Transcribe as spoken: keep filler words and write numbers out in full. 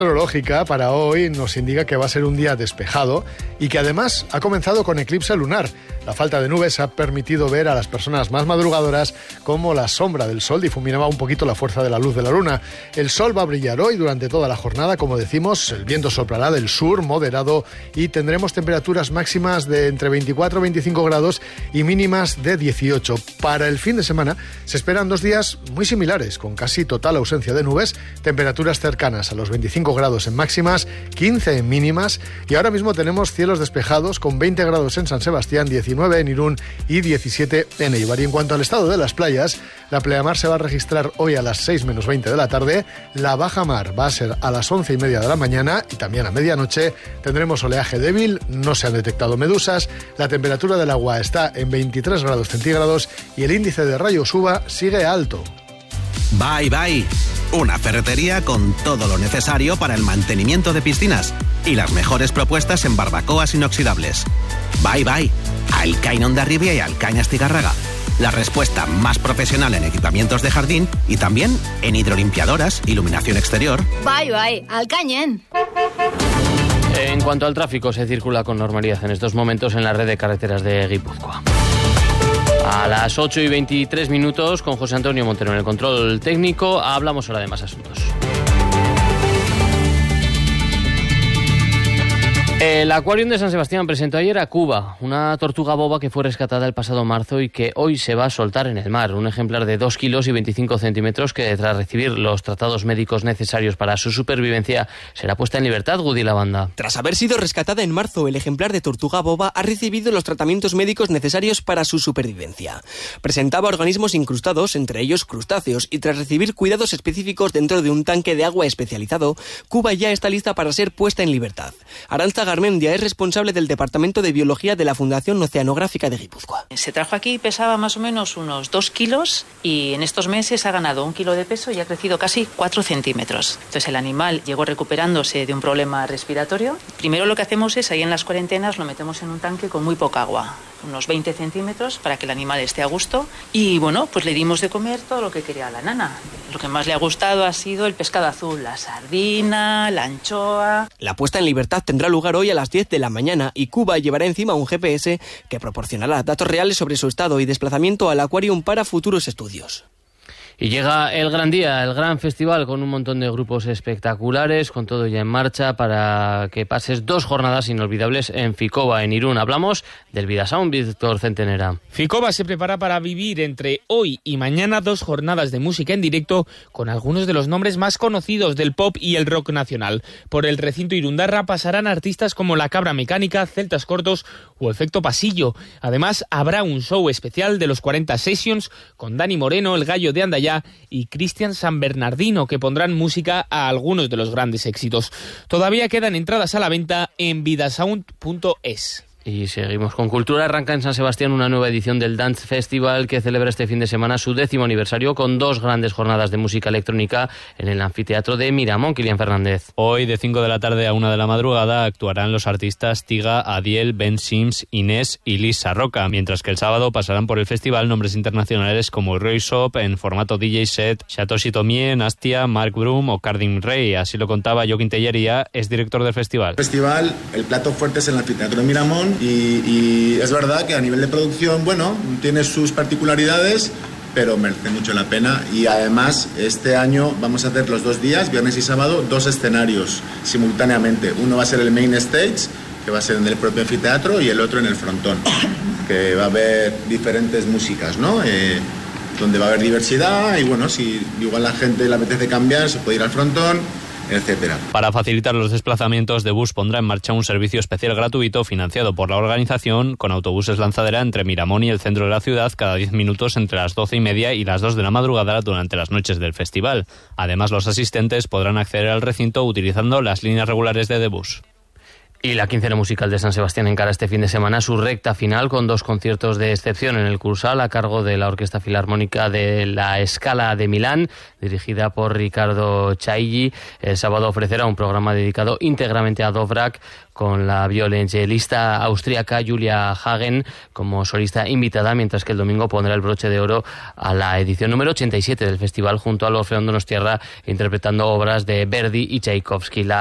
Meteorológica para hoy nos indica que va a ser un día despejado y que además ha comenzado con eclipse lunar. La falta de nubes ha permitido ver a las personas más madrugadoras cómo la sombra del sol difuminaba un poquito la fuerza de la luz de la luna. El sol va a brillar hoy durante toda la jornada, como decimos, el viento soplará del sur moderado y tendremos temperaturas máximas de entre veinticuatro y veinticinco grados y mínimas de dieciocho. Para el fin de semana se esperan dos días muy similares, con casi total ausencia de nubes, temperaturas cercanas a los veinticinco grados en máximas, quince en mínimas, y ahora mismo tenemos cielos despejados con veinte grados en San Sebastián, diecinueve en Irún y diecisiete en Eibar. Y en cuanto al estado de las playas, la pleamar se va a registrar hoy a las seis menos veinte de la tarde, la bajamar va a ser a las once y media de la mañana y también a medianoche. Tendremos oleaje débil, no se han detectado medusas, la temperatura del agua está en veintitrés grados centígrados y el índice de rayos uva sigue alto. Bye Bye, una ferretería con todo lo necesario para el mantenimiento de piscinas y las mejores propuestas en barbacoas inoxidables. Bye Bye, Alcaina Hondarribia y Alcaina Astigarraga. La respuesta más profesional en equipamientos de jardín y también en hidrolimpiadoras, iluminación exterior. Bye Bye, Alcañen. En cuanto al tráfico, se circula con normalidad en estos momentos en la red de carreteras de Guipúzcoa. A las ocho y veintitrés minutos, con José Antonio Montero en el control técnico, hablamos ahora de más asuntos. El Aquarium de San Sebastián presentó ayer a Cuba, una tortuga boba que fue rescatada el pasado marzo y que hoy se va a soltar en el mar. Un ejemplar de dos kilos y veinticinco centímetros que, tras recibir los tratados médicos necesarios para su supervivencia, será puesta en libertad. Gudi Lavanda. Tras haber sido rescatada en marzo, el ejemplar de tortuga boba ha recibido los tratamientos médicos necesarios para su supervivencia. Presentaba organismos incrustados, entre ellos crustáceos, y tras recibir cuidados específicos dentro de un tanque de agua especializado, Cuba ya está lista para ser puesta en libertad. Arantza Garmendia es responsable del Departamento de Biología de la Fundación Oceanográfica de Guipúzcoa. Se trajo aquí, pesaba más o menos unos dos kilos y en estos meses ha ganado un kilo de peso y ha crecido casi cuatro centímetros. Entonces el animal llegó recuperándose de un problema respiratorio. Primero lo que hacemos es, ahí en las cuarentenas, lo metemos en un tanque con muy poca agua, unos veinte centímetros, para que el animal esté a gusto. Y bueno, pues le dimos de comer todo lo que quería la nana. Lo que más le ha gustado ha sido el pescado azul, la sardina, la anchoa. La puesta en libertad tendrá lugar hoy a las diez de la mañana y Cuba llevará encima un G P S que proporcionará datos reales sobre su estado y desplazamiento al Aquarium para futuros estudios. Y llega el gran día, el gran festival, con un montón de grupos espectaculares, con todo ya en marcha para que pases dos jornadas inolvidables en Ficoba, en Irún. Hablamos del Vidasound, Víctor Centenera. Ficoba se prepara para vivir entre hoy y mañana dos jornadas de música en directo con algunos de los nombres más conocidos del pop y el rock nacional. Por el recinto irundarra pasarán artistas como La Cabra Mecánica, Celtas Cortos o Efecto Pasillo. Además, habrá un show especial de los cuarenta Sessions con Dani Moreno, el Gallo de Andayá y Cristian San Bernardino, que pondrán música a algunos de los grandes éxitos. Todavía quedan entradas a la venta en vidasound punto es. Y seguimos con cultura. Arranca en San Sebastián una nueva edición del Dance Festival que celebra este fin de semana su décimo aniversario con dos grandes jornadas de música electrónica en el anfiteatro de Miramón. Kilian Fernández. Hoy de cinco de la tarde a una de la madrugada actuarán los artistas Tiga, Adiel, Ben Sims, Inés y Lisa Roca, mientras que el sábado pasarán por el festival nombres internacionales como Roy Shop en formato D J set, Satoshi Tomie, Nastia, Mark Broom o Cardin Rey. Así lo contaba Joaquín Tellería, es director del festival. El festival, el plato fuerte es el anfiteatro de Miramón. Y, y es verdad que a nivel de producción, bueno, tiene sus particularidades, pero merece mucho la pena. Y además, este año vamos a hacer los dos días, viernes y sábado, dos escenarios simultáneamente. Uno va a ser el main stage, que va a ser en el propio anfiteatro, y el otro en el frontón, que va a haber diferentes músicas, ¿no? Eh, donde va a haber diversidad y, bueno, si igual la gente le apetece cambiar, se puede ir al frontón, etcétera. Para facilitar los desplazamientos, Debus pondrá en marcha un servicio especial gratuito financiado por la organización con autobuses lanzadera entre Miramón y el centro de la ciudad cada diez minutos entre las doce y media y las dos de la madrugada durante las noches del festival. Además, los asistentes podrán acceder al recinto utilizando las líneas regulares de Debus. Y la quincena musical de San Sebastián encara este fin de semana su recta final con dos conciertos de excepción en el Cursal a cargo de la Orquesta Filarmónica de la Scala de Milán, dirigida por Riccardo Chailly. El sábado ofrecerá un programa dedicado íntegramente a Dvořák, con la violonchelista austríaca Julia Hagen como solista invitada, mientras que el domingo pondrá el broche de oro a la edición número ochenta y siete del festival junto al Orfeón Donostiarra, interpretando obras de Verdi y Tchaikovsky. La